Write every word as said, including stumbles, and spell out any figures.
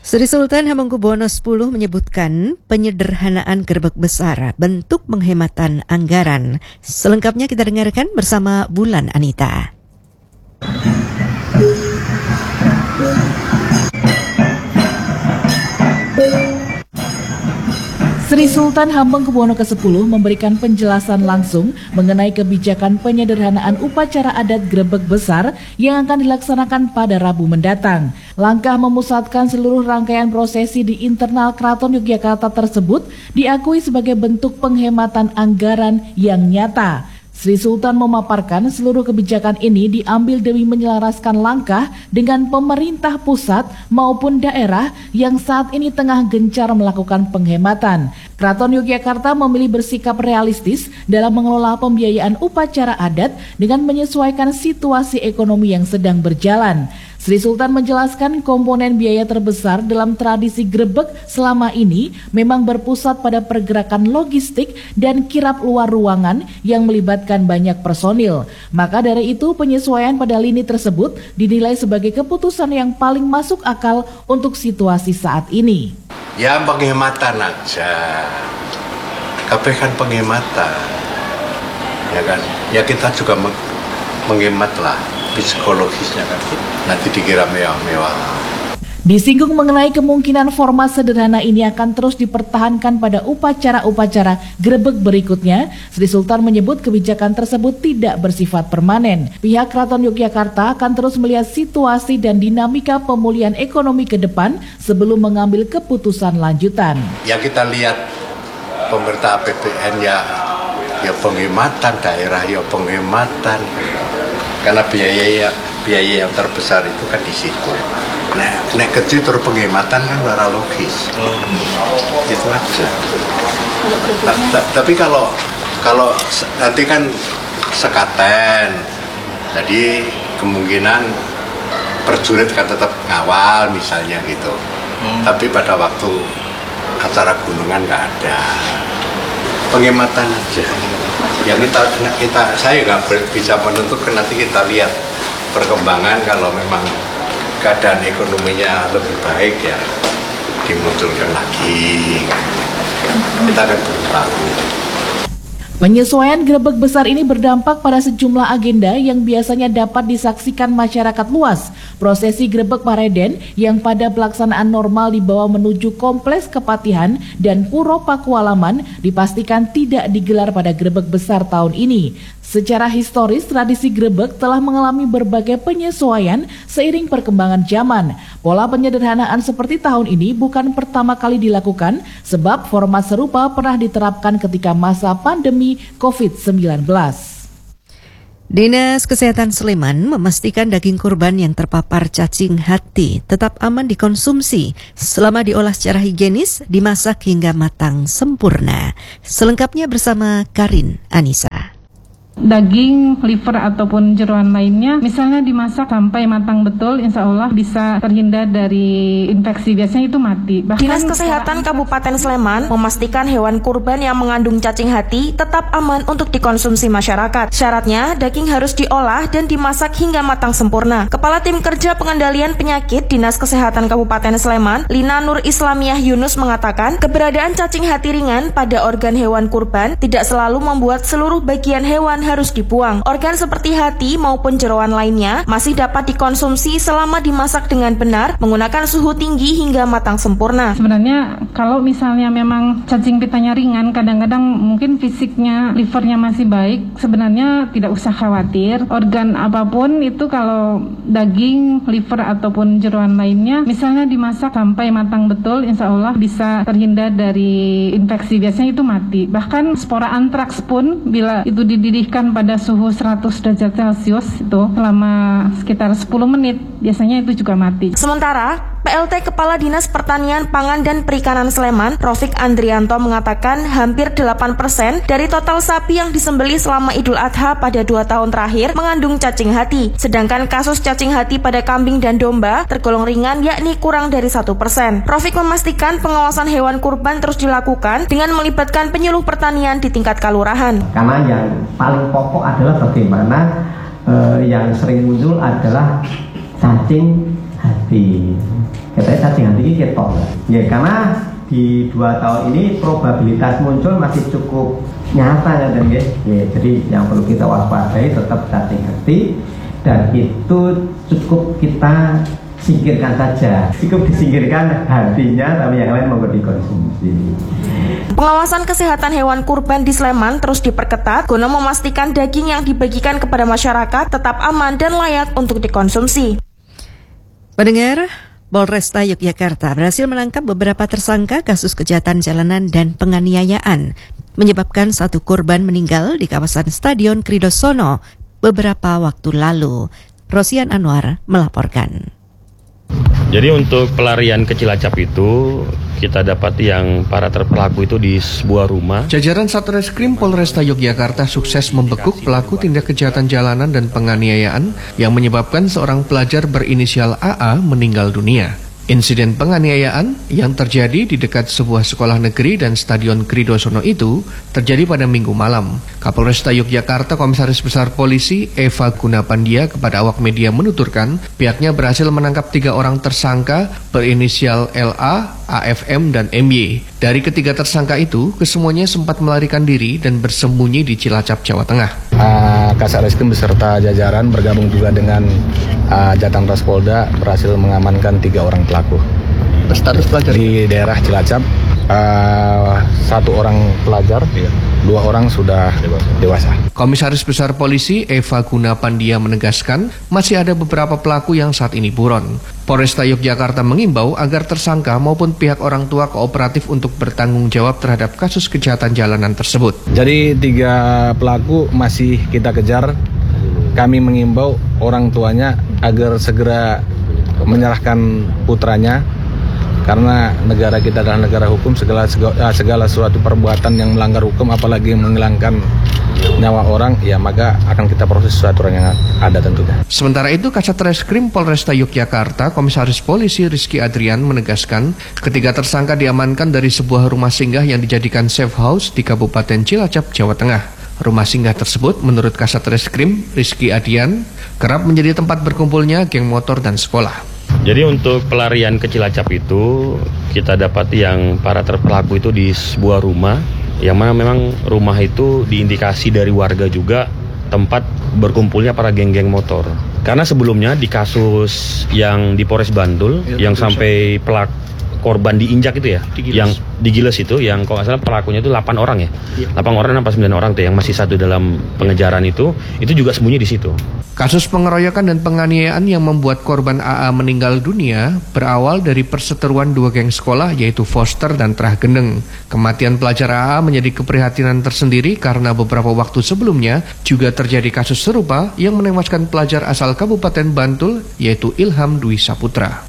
Sri Sultan Hamengkubuwono X menyebutkan penyederhanaan gerbek besar bentuk penghematan anggaran. Selengkapnya kita dengarkan bersama Bulan Anita. Sri Sultan Hamengkubuwono ke sepuluh memberikan penjelasan langsung mengenai kebijakan penyederhanaan upacara adat Grebeg Besar yang akan dilaksanakan pada Rabu mendatang. Langkah memusatkan seluruh rangkaian prosesi di internal Keraton Yogyakarta tersebut diakui sebagai bentuk penghematan anggaran yang nyata. Sri Sultan memaparkan seluruh kebijakan ini diambil demi menyelaraskan langkah dengan pemerintah pusat maupun daerah yang saat ini tengah gencar melakukan penghematan. Keraton Yogyakarta memilih bersikap realistis dalam mengelola pembiayaan upacara adat dengan menyesuaikan situasi ekonomi yang sedang berjalan. Sri Sultan menjelaskan komponen biaya terbesar dalam tradisi grebeg selama ini memang berpusat pada pergerakan logistik dan kirap luar ruangan yang melibatkan banyak personil. Maka dari itu penyesuaian pada lini tersebut dinilai sebagai keputusan yang paling masuk akal untuk situasi saat ini. Ya penghematan aja, kabeh kan penghematan, ya kan? Ya kita juga meng- menghemat lah. Psikologisnya kan nanti dikira mewah-mewah. Disinggung mengenai kemungkinan format sederhana ini akan terus dipertahankan pada upacara-upacara grebeg berikutnya, Sri Sultan menyebut kebijakan tersebut tidak bersifat permanen. Pihak Keraton Yogyakarta akan terus melihat situasi dan dinamika pemulihan ekonomi ke depan sebelum mengambil keputusan lanjutan. Ya kita lihat pemerintah A P B N ya, ya penghematan, daerah ya penghematan. Karena biaya biaya yang terbesar itu kan di situ. Nek nek kecil terus penghematan kan bara logis. Hmm. Itu aja. Nah, tapi kalau kalau nanti kan sekaten, jadi kemungkinan prajurit kan tetap ngawal misalnya gitu. Hmm. Tapi pada waktu acara gunungan nggak ada. Penghematan aja. Ya kita, kita saya nggak bisa menentukan, nanti kita lihat perkembangan. Kalau memang keadaan ekonominya lebih baik ya dimunculkan lagi. Kita akan belum tahu. Penyesuaian grebeg besar ini berdampak pada sejumlah agenda yang biasanya dapat disaksikan masyarakat luas. Prosesi grebeg Pareden yang pada pelaksanaan normal dibawa menuju Kompleks Kepatihan dan Puro Pakualaman dipastikan tidak digelar pada grebeg besar tahun ini. Secara historis, tradisi grebeg telah mengalami berbagai penyesuaian seiring perkembangan zaman. Pola penyederhanaan seperti tahun ini bukan pertama kali dilakukan, sebab format serupa pernah diterapkan ketika masa pandemi covid sembilan belas. Dinas Kesehatan Sleman memastikan daging kurban yang terpapar cacing hati tetap aman dikonsumsi selama diolah secara higienis, dimasak hingga matang sempurna. Selengkapnya bersama Karin Anissa. Daging, liver ataupun jeroan lainnya misalnya dimasak sampai matang betul, insya Allah bisa terhindar dari infeksi, biasanya itu mati. Bahkan Dinas Kesehatan Kabupaten Sleman memastikan hewan kurban yang mengandung cacing hati tetap aman untuk dikonsumsi masyarakat. Syaratnya daging harus diolah dan dimasak hingga matang sempurna. Kepala Tim Kerja Pengendalian Penyakit Dinas Kesehatan Kabupaten Sleman, Lina Nur Islamiyah Yunus mengatakan keberadaan cacing hati ringan pada organ hewan kurban tidak selalu membuat seluruh bagian hewan harus dibuang. Organ seperti hati maupun jeroan lainnya masih dapat dikonsumsi selama dimasak dengan benar menggunakan suhu tinggi hingga matang sempurna. Sebenarnya kalau misalnya memang cacing pitanya ringan, kadang-kadang mungkin fisiknya, livernya masih baik, sebenarnya tidak usah khawatir. Organ apapun itu kalau daging, liver ataupun jeroan lainnya misalnya dimasak sampai matang betul, insya Allah bisa terhindar dari infeksi, biasanya itu mati. Bahkan spora antraks pun bila itu dididihkan pada suhu seratus derajat Celcius itu selama sekitar sepuluh menit biasanya itu juga mati. Sementara P L T Kepala Dinas Pertanian, Pangan dan Perikanan Sleman, Rofik Andrianto mengatakan hampir delapan persen dari total sapi yang disembelih selama Idul Adha pada dua tahun terakhir mengandung cacing hati. Sedangkan kasus cacing hati pada kambing dan domba tergolong ringan, yakni kurang dari satu persen. Rofik memastikan pengawasan hewan kurban terus dilakukan dengan melibatkan penyuluh pertanian di tingkat kalurahan. Karena yang paling pokok adalah bagaimana eh, yang sering muncul adalah cacing hati. Katanya nek cacing hati ini ketok. Ya karena di dua tahun ini probabilitas muncul masih cukup nyata ya dan ya. Ya, jadi yang perlu kita waspadai tetap cacing hati, dan itu cukup kita singkirkan saja, cukup disingkirkan hatinya, tapi yang lain mau dikonsumsi. Pengawasan kesehatan hewan kurban di Sleman terus diperketat guna memastikan daging yang dibagikan kepada masyarakat tetap aman dan layak untuk dikonsumsi. Pendengar, Polresta Yogyakarta berhasil menangkap beberapa tersangka kasus kejahatan jalanan dan penganiayaan, menyebabkan satu korban meninggal di kawasan Stadion Kridosono beberapa waktu lalu. Rosian Anwar melaporkan. Jadi untuk pelarian ke Cilacap itu kita dapat yang para terpelaku itu di sebuah rumah. Jajaran Satreskrim Polresta Yogyakarta sukses membekuk pelaku tindak kejahatan jalanan dan penganiayaan yang menyebabkan seorang pelajar berinisial A A meninggal dunia. Insiden penganiayaan yang terjadi di dekat sebuah sekolah negeri dan Stadion Kridosono itu terjadi pada Minggu malam. Kapolresta Yogyakarta Komisaris Besar Polisi Eva Gunapandia kepada awak media menuturkan pihaknya berhasil menangkap tiga orang tersangka berinisial L A, A F M, dan M Y. Dari ketiga tersangka itu, kesemuanya sempat melarikan diri dan bersembunyi di Cilacap, Jawa Tengah. Uh, Kasat Reskrim beserta jajaran bergabung juga dengan uh, Jatang Ras Polda berhasil mengamankan tiga orang pelaku. Status pelajar di daerah Cilacap, uh, satu orang pelajar, dua orang sudah dewasa. Komisaris Besar Polisi Eva Gunapandia menegaskan masih ada beberapa pelaku yang saat ini buron. Polresta Yogyakarta mengimbau agar tersangka maupun pihak orang tua kooperatif untuk bertanggung jawab terhadap kasus kejahatan jalanan tersebut. Jadi tiga pelaku masih kita kejar. Kami mengimbau orang tuanya agar segera menyerahkan putranya, karena negara kita adalah negara hukum. Segala segala, segala suatu perbuatan yang melanggar hukum, apalagi menghilangkan nyawa orang, ya maka akan kita proses sesuai aturan yang ada tentunya. Sementara itu, Kasat Reskrim Polresta Yogyakarta Komisaris Polisi Rizky Adrian menegaskan ketiga tersangka diamankan dari sebuah rumah singgah yang dijadikan safe house di Kabupaten Cilacap, Jawa Tengah. Rumah singgah tersebut menurut Kasat Reskrim Rizky Adrian kerap menjadi tempat berkumpulnya geng motor dan sekolah. Jadi untuk pelarian ke Cilacap itu kita dapat yang para terpelaku itu di sebuah rumah, yang mana memang rumah itu diindikasi dari warga juga tempat berkumpulnya para geng-geng motor. Karena sebelumnya di kasus yang di Polres Bantul ya, yang sampai pelaku korban diinjak itu ya, digiles. yang digiles itu, yang kalau nggak salah pelakunya itu delapan orang ya, ya. delapan orang sampai sembilan orang tuh yang masih satu dalam pengejaran itu, itu juga sembunyi di situ. Kasus pengeroyokan dan penganiayaan yang membuat korban A A meninggal dunia berawal dari perseteruan dua geng sekolah yaitu Foster dan Terah Gendeng. Kematian pelajar A A menjadi keprihatinan tersendiri karena beberapa waktu sebelumnya juga terjadi kasus serupa yang menewaskan pelajar asal Kabupaten Bantul yaitu Ilham Dwi Saputra.